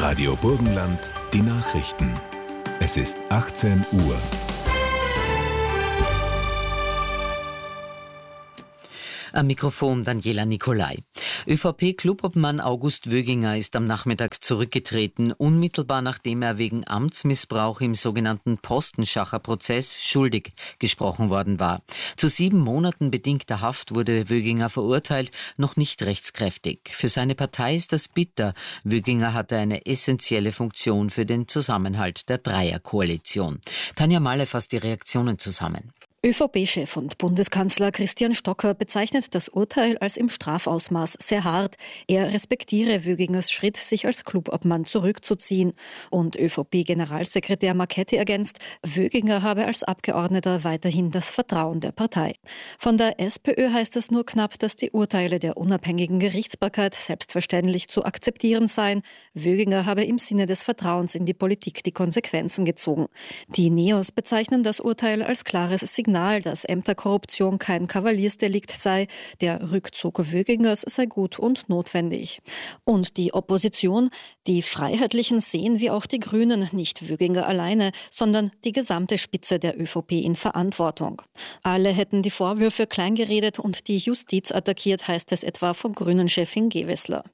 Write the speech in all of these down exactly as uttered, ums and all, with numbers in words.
Radio Burgenland, die Nachrichten. Es ist achtzehn Uhr. Am Mikrofon Daniela Nicolai. ÖVP-Clubobmann August Wöginger ist am Nachmittag zurückgetreten, unmittelbar nachdem er wegen Amtsmissbrauch im sogenannten Postenschacher-Prozess schuldig gesprochen worden war. Zu sieben Monaten bedingter Haft wurde Wöginger verurteilt, noch nicht rechtskräftig. Für seine Partei ist das bitter. Wöginger hatte eine essentielle Funktion für den Zusammenhalt der Dreierkoalition. Tanja Malle fasst die Reaktionen zusammen. ÖVP-Chef und Bundeskanzler Christian Stocker bezeichnet das Urteil als im Strafausmaß sehr hart. Er respektiere Wögingers Schritt, sich als Clubobmann zurückzuziehen. Und ÖVP-Generalsekretär Marchetti ergänzt, Wöginger habe als Abgeordneter weiterhin das Vertrauen der Partei. Von der SPÖ heißt es nur knapp, dass die Urteile der unabhängigen Gerichtsbarkeit selbstverständlich zu akzeptieren seien. Wöginger habe im Sinne des Vertrauens in die Politik die Konsequenzen gezogen. Die Neos bezeichnen das Urteil als klares Signal, dass Ämterkorruption kein Kavaliersdelikt sei. Der Rückzug Wögingers sei gut und notwendig. Und die Opposition, die Freiheitlichen sehen wie auch die Grünen nicht Wöginger alleine, sondern die gesamte Spitze der ÖVP in Verantwortung. Alle hätten die Vorwürfe kleingeredet und die Justiz attackiert, heißt es etwa von Grünen-Chefin Gewessler.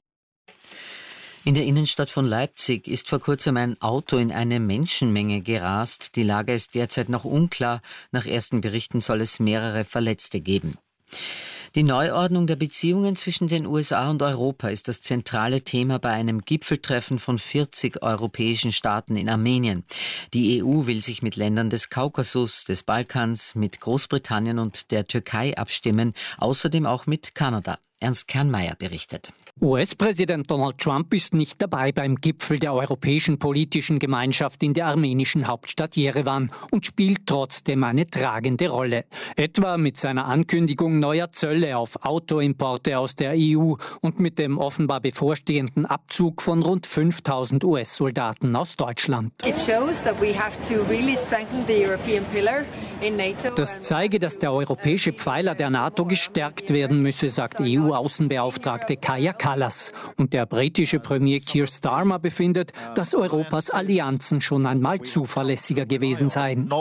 In der Innenstadt von Leipzig ist vor kurzem ein Auto in eine Menschenmenge gerast. Die Lage ist derzeit noch unklar. Nach ersten Berichten soll es mehrere Verletzte geben. Die Neuordnung der Beziehungen zwischen den U S A und Europa ist das zentrale Thema bei einem Gipfeltreffen von vierzig europäischen Staaten in Armenien. Die E U will sich mit Ländern des Kaukasus, des Balkans, mit Großbritannien und der Türkei abstimmen, außerdem auch mit Kanada. Ernst Kernmeier berichtet. U S-Präsident Donald Trump ist nicht dabei beim Gipfel der Europäischen Politischen Gemeinschaft in der armenischen Hauptstadt Jerewan und spielt trotzdem eine tragende Rolle. Etwa mit seiner Ankündigung neuer Zölle auf Autoimporte aus der E U und mit dem offenbar bevorstehenden Abzug von rund fünftausend U S-Soldaten aus Deutschland. Das zeige, dass der europäische Pfeiler der NATO gestärkt werden müsse, sagt E U-Außenbeauftragte Kaja Kallas. Und der britische Premier Keir Starmer befindet, dass Europas Allianzen schon einmal zuverlässiger gewesen seien.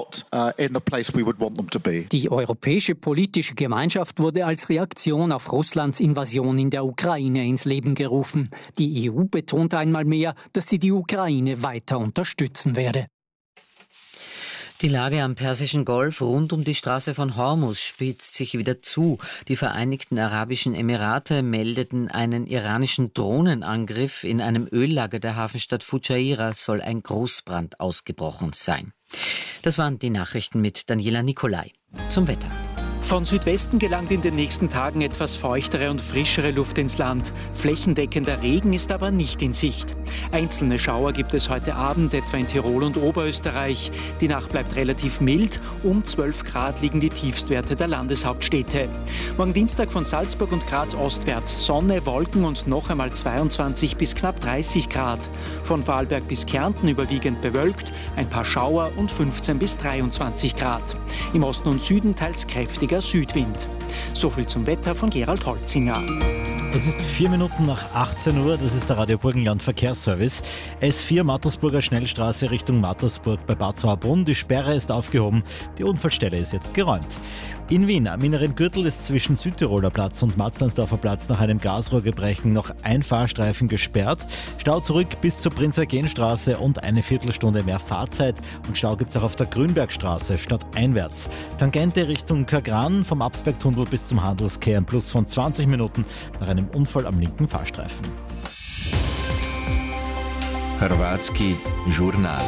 Die Europäische Politische Gemeinschaft wurde als Reaktion auf Russlands Invasion in der Ukraine ins Leben gerufen. Die E U betont einmal mehr, dass sie die Ukraine weiter unterstützen werde. Die Lage am Persischen Golf rund um die Straße von Hormuz spitzt sich wieder zu. Die Vereinigten Arabischen Emirate meldeten einen iranischen Drohnenangriff. In einem Öllager der Hafenstadt Fujairah soll ein Großbrand ausgebrochen sein. Das waren die Nachrichten mit Daniela Nicolai. Zum Wetter. Von Südwesten gelangt in den nächsten Tagen etwas feuchtere und frischere Luft ins Land. Flächendeckender Regen ist aber nicht in Sicht. Einzelne Schauer gibt es heute Abend, etwa in Tirol und Oberösterreich. Die Nacht bleibt relativ mild. Um zwölf Grad liegen die Tiefstwerte der Landeshauptstädte. Morgen Dienstag von Salzburg und Graz ostwärts Sonne, Wolken und noch einmal zweiundzwanzig bis knapp dreißig Grad. Von Vorarlberg bis Kärnten überwiegend bewölkt, ein paar Schauer und fünfzehn bis dreiundzwanzig Grad. Im Osten und Süden teils kräftiger Südwind. So viel zum Wetter von Gerald Holzinger. Es ist vier Minuten nach achtzehn Uhr, das ist der Radio Burgenland Verkehrsservice. S vier Mattersburger Schnellstraße Richtung Mattersburg bei Bad Sauerbrunn. Die Sperre ist aufgehoben, die Unfallstelle ist jetzt geräumt. In Wien, am inneren Gürtel ist zwischen Südtiroler Platz und Matzleinsdorfer Platz nach einem Gasrohrgebrechen noch ein Fahrstreifen gesperrt. Stau zurück bis zur Prinz-Eugen-Straße und eine Viertelstunde mehr Fahrzeit. Und Stau gibt es auch auf der Grünbergstraße stadteinwärts. Tangente Richtung Kagran vom Absbergtunnel bis zum Handelskehr, ein Plus von zwanzig Minuten nach einem Unfall am linken Fahrstreifen. Hrvatski žurnal.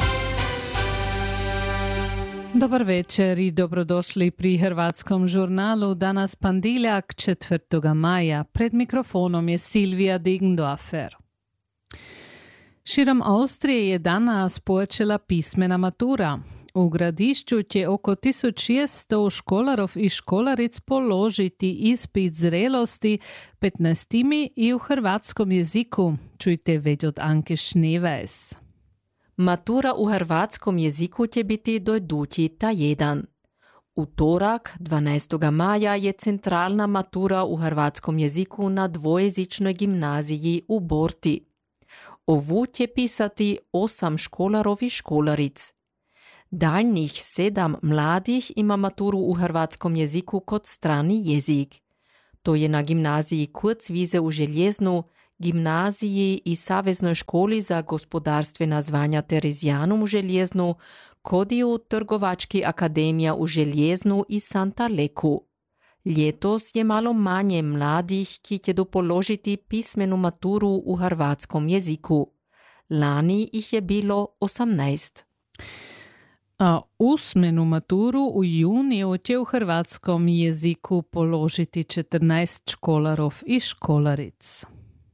Dobar večer i dobrodošli pri Hrvatskom žurnalu. Danas ponedjeljak četvrtog maja. Pred mikrofonom je Silvija Degendorfer. Širom Austrije je danas počela pismena matura. U gradišću će oko tisoč šesto školarov i školaric položiti ispit zrelosti petnaestimi i u hrvatskom jeziku. Čujte već od Anke Schneeweiss. Matura u hrvatskom jeziku će biti do idući tjedan. U torak, dvanaestog maja, je centralna matura u hrvatskom jeziku na dvojezičnoj gimnaziji u Borti. Ovu će pisati osam školarov i školaric. Daljnjih sedam mladih ima maturu u hrvatskom jeziku kod strani jezik. To je na gimnaziji Kurzwiese u Željeznu, gimnaziji i Saveznoj školi za gospodarstvena zvanja Terezijanum u Željeznu, Kodiju Trgovački akademija u Željeznu i Santa Leku. Ljetos je malo manje mladih, ki će dopoložiti pismenu maturu u hrvatskom jeziku. Lani ih je bilo osamnaest. A usmenu maturu u juniju će u hrvatskom jeziku položiti četrnaest školarov i školaric.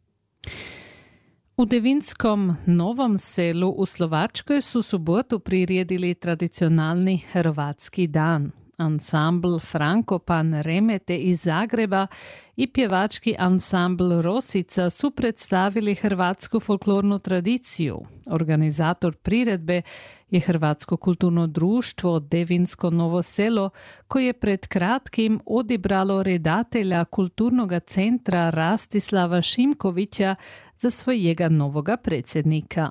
U Devinskom Novom Selu u Slovačkoj su subotu priredili tradicionalni hrvatski dan. Ansambl Frankopan Remete iz Zagreba i pjevački ansambl Rosica su predstavili hrvatsku folklornu tradiciju. Organizator priredbe je Hrvatsko kulturno društvo Devinsko Novo Selo, koje je pred kratkim odibralo redatelja kulturnog centra Rastislava Šimkovića za svojega novoga predsjednika.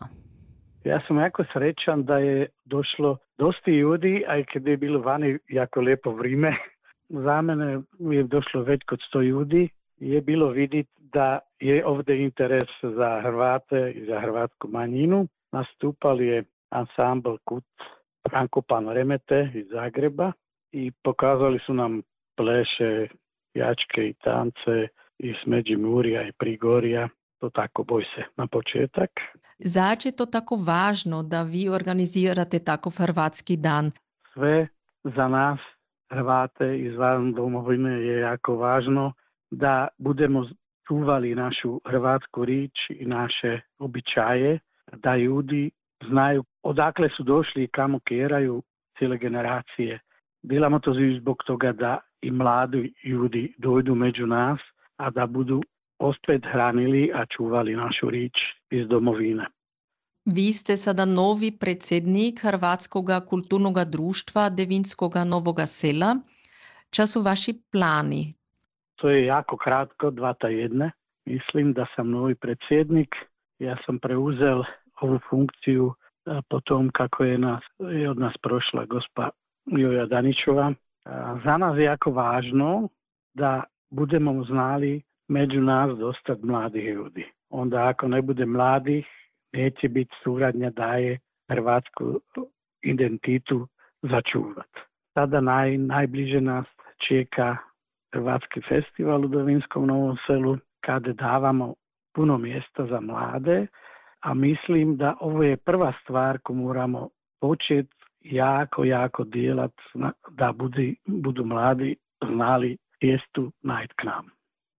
Ja sam jako srećan da je došlo dosta ljudi, a i kada je bilo vani jako lijepo vrijeme, za mene je došlo već kod sto ljudi, je bilo vidjeti da je ovdje interes za Hrvate i za hrvatsku manjinu. Nastupali je ansambl Kut Frankopan Remete iz Zagreba i pokazali su nam pleše, jačke i tance iz Međimurja i Prigorja. To tako boj se na početak. Zašto je to tako važno da vi organizirate takav hrvatski dan? Sve za nas, Hrvate izvan domovine, je jako važno da budemo čuvali našu hrvatsku riječ i naše običaje, da ljudi znaju odakle su došli i kamo keraju cijele generacije. Delamo to zbog toga da i mladi ljudi dojdu među nas, a da budu opet hranili, a čuvali našu riječ iz domovine. Vi ste sada novi predsjednik Hrvatskog kulturnog društva Devinskog Novoga Sela. Ča su vaši plani? To je jako kratko, dva tjedna. Mislim da sam novi predsjednik. Ja sam preuzel ovu funkciju po tom kako je, nas, je od nas prošla gospa Joja Daničova. Za nas je jako važno da budemo znali među nas dosta mladih ljudi. Onda ako ne bude mladih, neće biti suradnja da je hrvatsku identitu začuvat. Sada naj, najbliže nas čeka Hrvatski festival u Devinskom Novom Selu, kada davamo puno mjesta za mlade, a mislim da ovo je prva stvar koju moramo početi jako, jako djelat da budi, budu mladi znali mjestu najt k nam.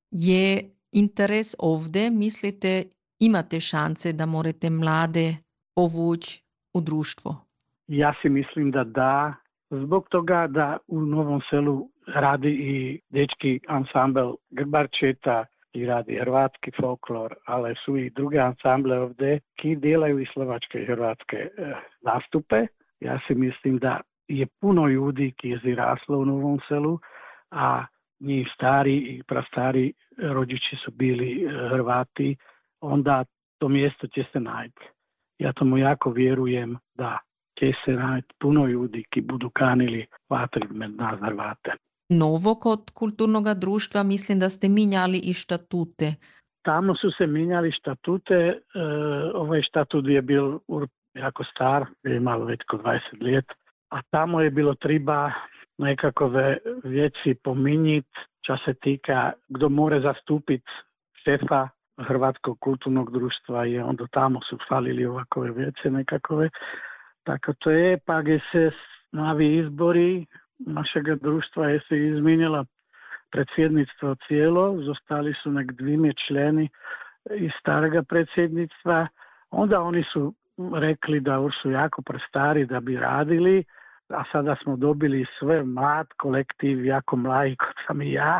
Je interes ovdje, mislite, imate šanse da morate mlade povući u društvo? Ja si mislim da da, zbog toga da u Novom Selu radi i dečki ansambl Grbarčeta i radi hrvatski folklor, ali su i druge ansamble ovdje ki delaju i slovačke i hrvatske eh, nastupe. Ja si mislim da je puno ljudi ki je ziraslo u Novom Selu, a njih stari i prastari rođići su bili Hrvati, onda to mjesto će se naći. Ja tomu jako vjerujem da će se naći puno ljudi ki budu kanili vatrit med nas Hrvate. Novo kod kulturnog društva mislim da ste minjali i štatute. Tamo su se minjali štatute, e, ovaj štatut je bil jako star, je imalo već ko dvadeset let, a tamo je bilo treba nekakove vjeci pominjit, ča se tika kdo more zastupiti šefa Hrvatskog kulturnog društva, i onda tamo su falili ovakove vjece nekakove. Tako to je, pa gdje se novi izbori našega društva je se izmijenila predsjednictvo cijelo, zostali su nek dvime členi iz starega predsjednictva, onda oni su rekli da su jako prestari da bi radili, a sada smo dobili sve mlad kolektiv, jako mladi kot sam i ja,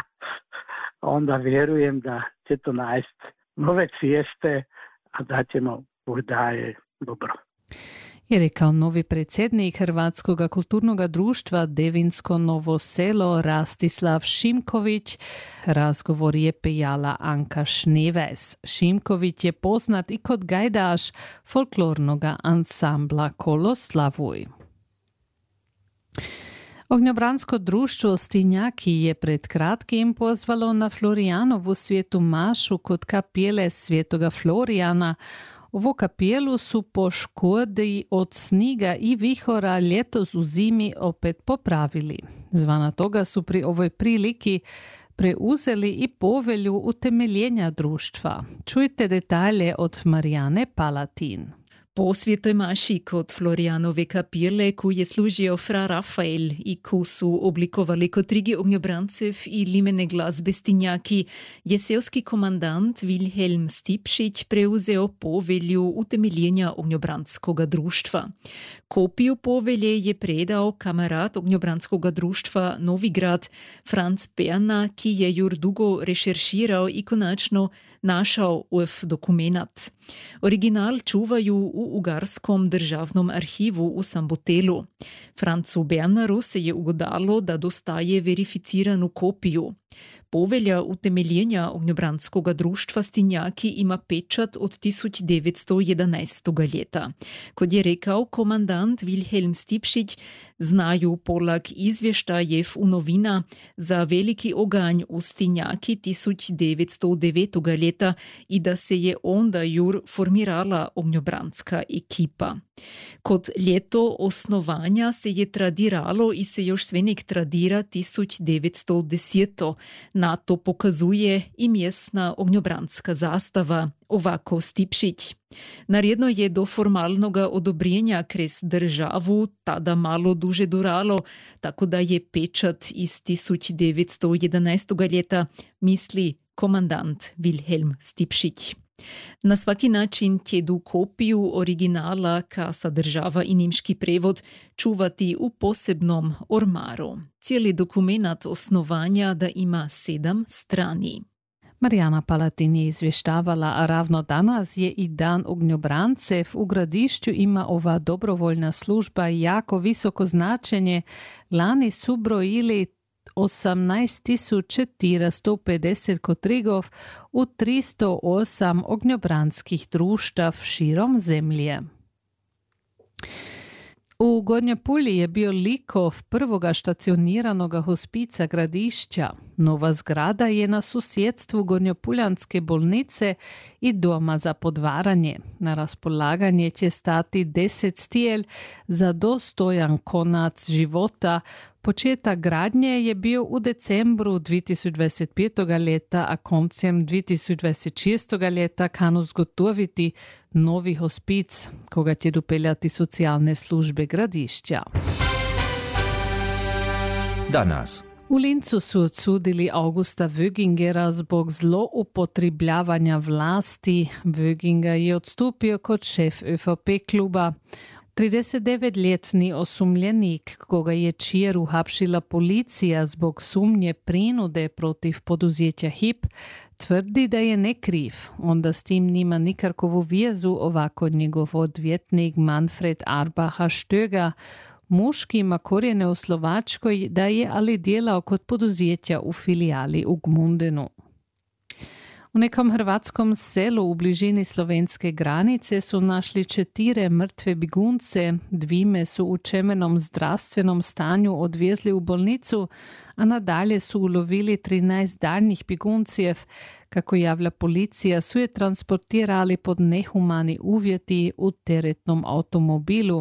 onda vjerujem da će to najst nove cijeste, a da ćemo Bog daje dobro. je rekao novi predsjednik Hrvatskog kulturnog društva Devinsko Novo Selo Rastislav Šimković. Razgovor je pejala Anka Šneves. Šimković je poznat i kod gajdaš folklornog ansambla Koloslavuj. Ognjobransko društvo Stinjaki je pred kratkim pozvalo na Florijanovu svijetu mašu kod kapijele Svetoga Florijana. Ovu kapijelu su po škodi od sniga i vihora ljetos u zimi opet popravili. Zvana toga su pri ovoj priliki preuzeli i povelju utemeljenja društva. Čujte detalje od Marijane Palatin. Po svetoj maši kod Florijanove kapirle, ko je služio fra Rafael i ko su oblikovali kot trigi ognjobrancev i limene glasbe Stinjaki, je seoski komandant Wilhelm Stipšić preuzeo povelju utemeljenja ognjobranskog društva. Kopiju povelje je predao kamarad ognjobranskog društva Novi Grad Franz Berna, ki je jur dugo rešerširao i konačno našao ov dokumenat. Original čuvaju u Ugarskom državnom arhivu u Sambotelu. Francu Bernaru se je ugodalo da dostaje verificiranu kopiju. Povelja utemeljenja ognjobranskog društva Stinjaki ima pečat od tisoč devetsto jedanaestog leta. Kod je rekao komandant Wilhelm Stipšić, znaju polag izvještajev u novina za veliki oganj u Stinjaki tisoč devetsto devetog leta i da se je onda jur formirala ognjobranska ekipa. Kod ljeto osnovanja se je tradiralo i se još svenek tradira tisoč devetsto deseto. Na to pokazuje i mjesna ognjobranska zastava, ovako Stipšić. Naredno je do formalnog odobrenja kres državu tada malo duže duralo, tako da je pečat iz tisoč devetsto jedanaestog leta, misli komandant Wilhelm Stipšić. Na svaki način tjedu kopiju originala ka sadržava i nimški prevod čuvati u posebnom ormaru. Cijeli dokumenat osnovanja da ima sedam strani. Marijana Palatin je izvještavala, a ravno danas je i dan ognjobrancev. U Gradišću ima ova dobrovoljna služba jako visoko značenje. Lani su brojili osamnaest tisuća četiristo pedeset kotrigov u tristo osam ognjobranskih društav širom zemlje. U Gornjopulji je bio likov prvoga štacioniranog hospica Gradišća. Nova zgrada je na susjedstvu Gornjopuljanske bolnice i doma za podvaranje. Na raspolaganje će stati deset stijelj za dostojan konac života. Početak gradnje je bio u decembru dvije tisuće dvadeset petog leta, a koncem dvije tisuće dvadeset šestog leta kanu zgotoviti novi hospic, koga će dopeljati socijalne službe Gradišća. Danas. U Lincu su odsudili Augusta Wögingera zbog zloupotrebljavanja vlasti. Wöginger je odstupio kot šef ÖVP kluba. tridesetdevetletni osumljenik, koga je čijer uhapšila policija zbog sumnje prinude protiv poduzeća H I P, tvrdi da je nekriv. Onda s tim nima nikarkovu vjezu, ovako njegov odvjetnik Manfred Arbacher-Stöger. Muž, ki ima korijene u Slovačkoj, da je ali djelao kod poduzeća u filijali u Gmundenu. U nekom hrvatskom selu u bližini slovenske granice su našli četiri mrtve begunce, dvime su u čemenom zdravstvenom stanju odvezli u bolnicu, a nadalje su ulovili trinaest daljnjih beguncev. Kako javlja policija, su je transportirali pod nehumani uvjeti u teretnom automobilu.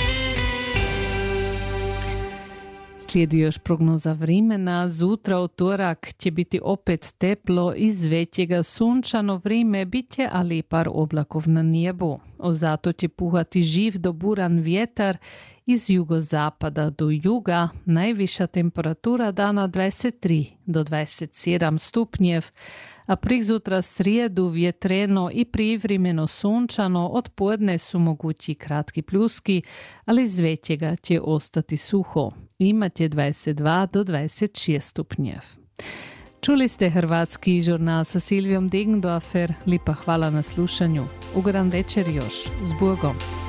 Slijedi još prognoza vremena. Zutra utorak će biti opet teplo, iz većega sunčano vrijeme, bit će ali par oblakov na nebu. Zato će puhati živ do buran vjetar iz jugozapada do juga. Najviša temperatura dana dvadeset tri do dvadeset sedam stupnjev, a prikzutra srijedu vjetreno i privremeno sunčano, od podne su mogući kratki pljuski, ali iz većega će ostati suho. Imat dvadeset dva do dvadeset šest stupnjev. Čuli ste hrvatski žurnal sa Silvijom Degendorfer. Lipa hvala na slušanju. Ugodan večer još. S Bogom.